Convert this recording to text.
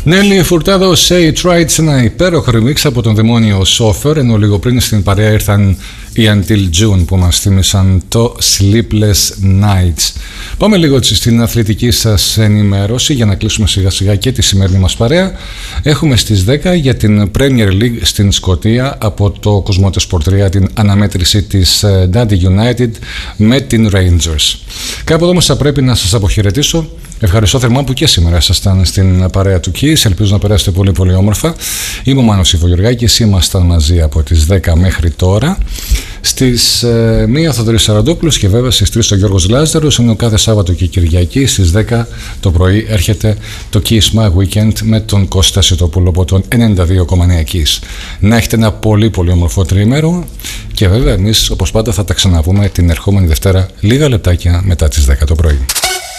Νέλη Φουρτάδο, Say It Right, σε ένα υπέροχο remix από τον δαιμόνιο Σόφερ, ενώ λίγο πριν στην παρέα ήρθαν οι Until June που μας θύμισαν το Sleepless Nights. Πάμε λίγο στην αθλητική σας ενημέρωση για να κλείσουμε σιγά σιγά και τη σημερινή μας παρέα. Έχουμε στις 10 για την Premier League στην Σκωτία από το Cosmote Sport 3 την αναμέτρηση της Dundee United με την Rangers. Κάπου εδώ μας θα πρέπει να σας αποχαιρετήσω. Ευχαριστώ θερμά που και σήμερα ήσασταν στην παρέα του Kiss. Ελπίζω να περάσετε πολύ πολύ όμορφα. Είμαι ο Μάνος Ιβογεωργάκης, ήμασταν μαζί από τις 10 μέχρι τώρα. Στις 1 ο Θοδωρής Σαραντόπουλος και βέβαια στις 3 ο Γιώργος Λάζαρος, ενώ κάθε Σάββατο και Κυριακή στις 10 το πρωί έρχεται το Kiss My Weekend με τον Κώστα Σιτόπουλο από τον 92,9 Kiss. Να έχετε ένα πολύ πολύ όμορφο τριήμερο και βέβαια εμείς όπως πάντα θα τα ξαναβούμε την ερχόμενη Δευτέρα λίγα λεπτάκια μετά τις 10 το πρωί.